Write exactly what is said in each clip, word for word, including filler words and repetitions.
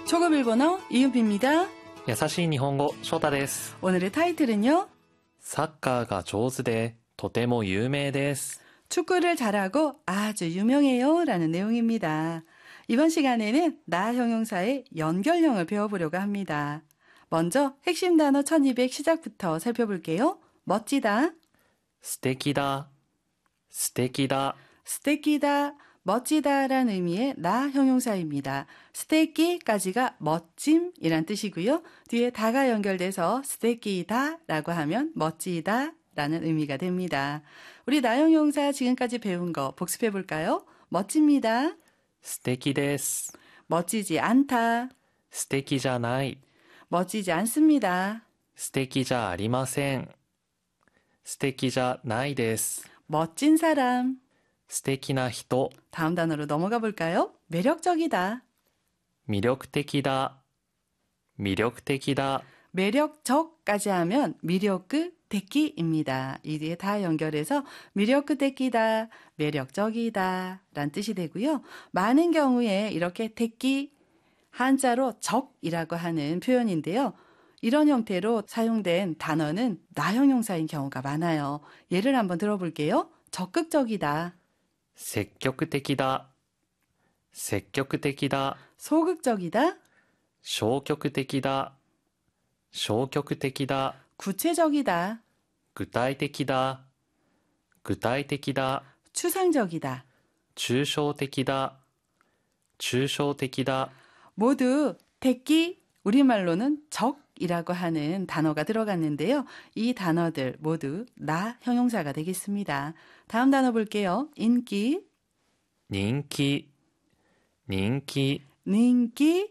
초급 일본어 이은비입니다. 優しい日本語、翔太です。 오늘의 타이틀은요. サッカーが上手でとても有名です。 축구를 잘하고 아주 유명해요 라는 내용입니다. 이번 시간에는 나 형용사의 연결형을 배워보려고 합니다. 먼저 핵심 단어 천이백 시작부터 살펴볼게요. 멋지다, 素敵だ、素敵だ、 스테키다, 멋지다라는 의미의 나 형용사입니다. 스테키까지가 멋짐이란 뜻이고요. 뒤에 다가 연결돼서 스테키다라고 하면 멋지다라는 의미가 됩니다. 우리 나 형용사 지금까지 배운 거 복습해 볼까요? 멋집니다. 素敵です。 멋지지 않다. 素敵じゃない。 멋지지 않습니다. 素敵じゃありません。素敵じゃないです。 멋진 사람. 素敵な人。 다음 단어로 넘어가 볼까요? 매력적이다. 魅力的だ。魅力的だ。 매력적까지 하면 미력그 데키입니다. 이 뒤에 다 연결해서 미력그 데키다, 매력적이다 란 뜻이 되고요. 많은 경우에 이렇게 데키, 한자로 적이라고 하는 표현인데요. 이런 형태로 사용된 단어는 나 형용사인 경우가 많아요. 예를 한번 들어볼게요. 적극적이다, 積極的だ。積極的だ。 소극적이다, 消極的だ。消極的だ。 구체적이다, 具体的だ。具体的だ。 추상적이다. 抽象的だ。抽象的だ。 모두 택기, 우리말로는 적이라고 하는 단어가 들어갔는데요. 이 단어들 모두 나 형용사가 되겠습니다. 다음 단어 볼게요. 인기, 人気。人気。 인기,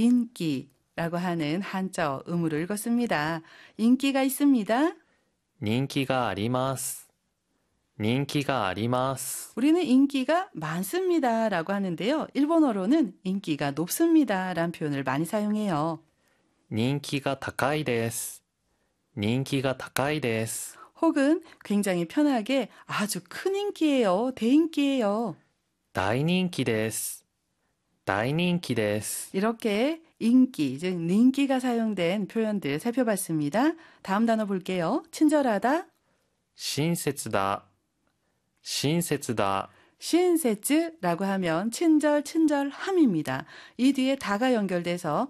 인기라고 하는 한자 음으로 읽었습니다. 인기가 있습니다. 人気があります。人気があります。 우리는 인기가 많습니다 라고 하는데요. 일본어로는 인기가 높습니다 라는 표현을 많이 사용해요. 人気が高いです。人気が高いです。 혹은 굉장히 편하게 아주 큰 인기예요, 대인기예요. 大人気です。大人気です。 이렇게 인기, 즉 닌기가 사용된 표현들 살펴봤습니다. 다음 단어 볼게요. 친절하다, 親切だ。親切だ。 신세츠라고 하면 친절, 친절함입니다. 이 뒤에 다가 연결돼서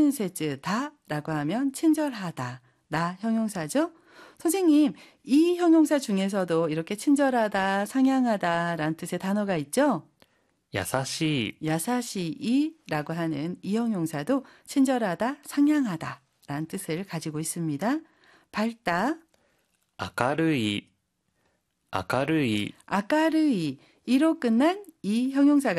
신세츠다라고 하면 친절하다, 나 형용사죠. 선생님, 이 형용사 중에서도 이렇게 친절하다, 상냥하다 라는 뜻의 단어가 있죠. 優しい。 야사시이라고 하는 이 형용사도 친절하다, 상냥하다 라는 뜻을 가지고 있습니다. 밝다, 明るい。明るい。 아까르이 이로 끝난 이 형용사가